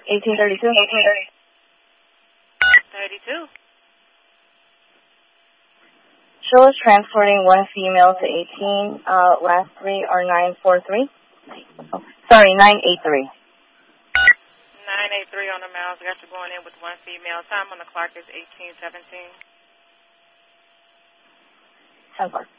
1832. 32. Show is transporting one female to 18. Last three are 943. Oh, sorry, 983. 983 on the miles. Got you going in with one female. Time on the clock is 1817. 10 o'clock.